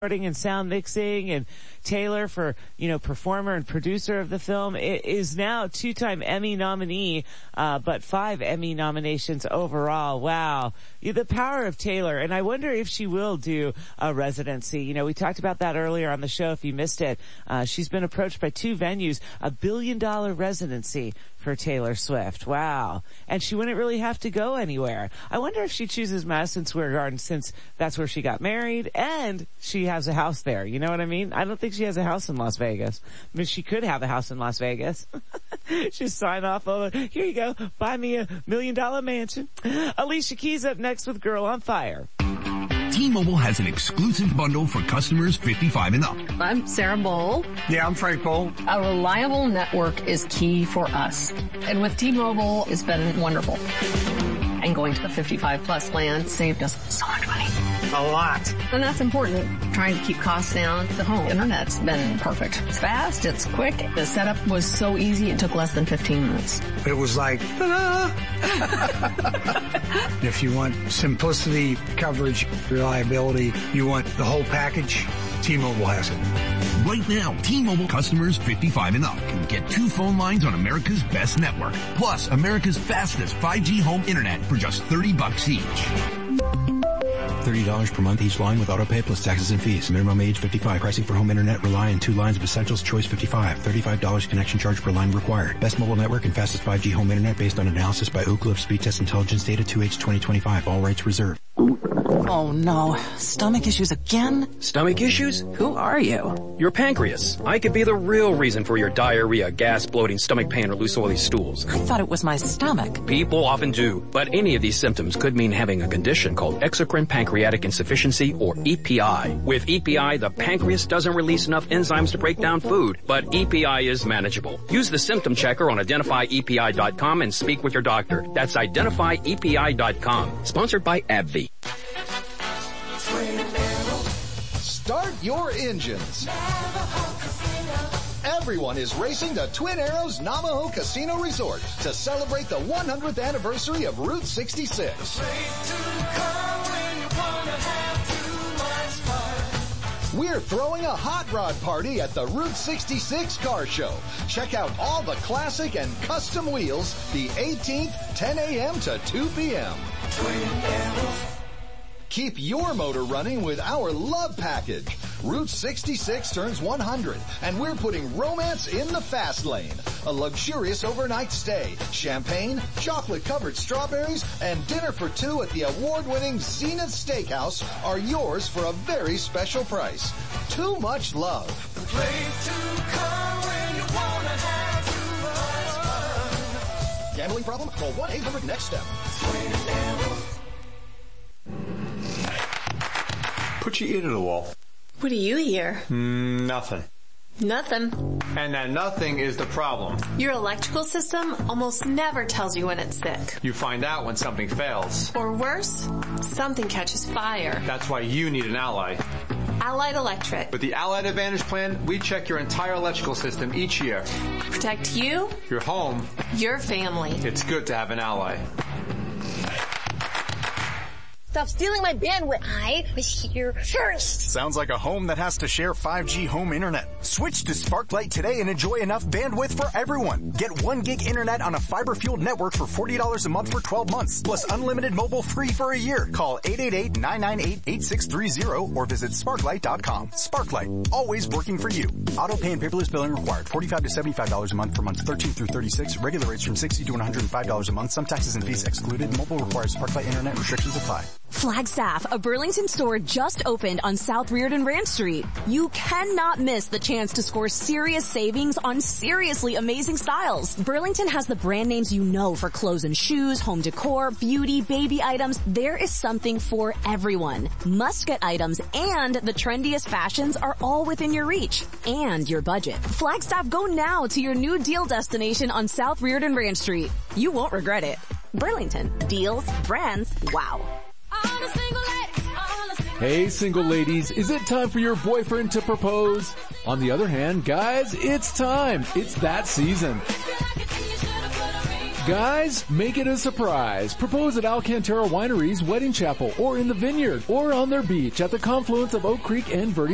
and sound mixing, and Taylor for, performer and producer of the film. It is now 2-time Emmy nominee, but 5 Emmy nominations overall. Wow. The power of Taylor. And I wonder if she will do a residency. We talked about that earlier on the show if you missed it. She's been approached by 2 venues, $1 billion residency for Taylor Swift. Wow. And she wouldn't really have to go anywhere. I wonder if she chooses Madison Square Garden since that's where she got married and she has a house there. You know what I mean? I don't think she has a house in Las Vegas. I mean, she could have a house in Las Vegas. Just sign off over. Here you go. Buy me $1 million mansion. Alicia Keys up next with Girl on Fire. T-Mobile has an exclusive bundle for customers 55 and up. I'm Sarah Bowl. Yeah, I'm Frank Bowl. A reliable network is key for us. And with T-Mobile, it's been wonderful. And going to the 55 plus plan saved us so much money. A lot. And that's important. Trying to keep costs down. The home internet's been perfect. It's fast, it's quick. The setup was so easy, it took less than 15 minutes. It was like, ta-da! If you want simplicity, coverage, reliability, you want the whole package, T-Mobile has it. Right now, T-Mobile customers 55 and up can get 2 phone lines on America's best network, plus America's fastest 5G home internet for just $30 each. $30 per month each line with auto pay plus taxes and fees. Minimum age 55. Pricing for home internet rely on 2 lines of Essentials Choice 55. $35 connection charge per line required. Best mobile network and fastest 5G home internet based on analysis by Oak Cliff Speed Test Intelligence Data 2H 2025. All rights reserved. Oh no. Stomach issues again? Stomach issues? Who are you? Your pancreas. I could be the real reason for your diarrhea, gas, bloating, stomach pain, or loose oily stools. I thought it was my stomach. People often do, but any of these symptoms could mean having a condition called exocrine pancreatic insufficiency, or EPI. With EPI, the pancreas doesn't release enough enzymes to break down food, but EPI is manageable. Use the symptom checker on identifyepi.com and speak with your doctor. That's identifyepi.com. Sponsored by AbbVie. Start your engines. Everyone is racing to Twin Arrows Navajo Casino Resort to celebrate the 100th anniversary of Route 66. We're throwing a hot rod party at the Route 66 Car Show. Check out all the classic and custom wheels the 18th, 10 a.m. to 2 p.m. Keep your motor running with our Love Package. Route 66 turns 100, and we're putting romance in the fast lane. A luxurious overnight stay, champagne, chocolate-covered strawberries, and dinner for 2 at the award-winning Zenith Steakhouse are yours for a very special price. Too much love. The place to come when you want to have too much fun. Gambling problem? Call 1-800-NEXT-STEP. Put your ear to the wall. What do you hear? Nothing. Nothing. And that nothing is the problem. Your electrical system almost never tells you when it's sick. You find out when something fails. Or worse, something catches fire. That's why you need an Ally. Allied Electric. With the Allied Advantage plan, we check your entire electrical system each year. Protect you, your home, your family. It's good to have an ally. Stop stealing my bandwidth. I was here first. Sounds like a home that has to share 5G home internet. Switch to Sparklight today and enjoy enough bandwidth for everyone. Get 1 gig internet on a fiber-fueled network for $40 a month for 12 months, plus unlimited mobile free for a year. Call 888-998-8630 or visit sparklight.com. Sparklight, always working for you. Auto pay and paperless billing required. $45 to $75 a month for months 13 through 36. Regular rates from $60 to $105 a month. Some taxes and fees excluded. Mobile requires Sparklight internet. Restrictions apply. Flagstaff, a Burlington store just opened on South Reardon Ranch Street. You cannot miss the chance to score serious savings on seriously amazing styles. Burlington has the brand names you know for clothes and shoes, home decor, beauty, baby items. There is something for everyone. Must-get items and the trendiest fashions are all within your reach and your budget. Flagstaff, go now to your new deal destination on South Reardon Ranch Street. You won't regret it. Burlington. Deals, brands, wow. Hey, single ladies, is it time for your boyfriend to propose? On the other hand, guys, it's time. It's that season. Guys, make it a surprise. Propose at Alcantara Winery's Wedding Chapel or in the Vineyard or on their beach at the confluence of Oak Creek and Verde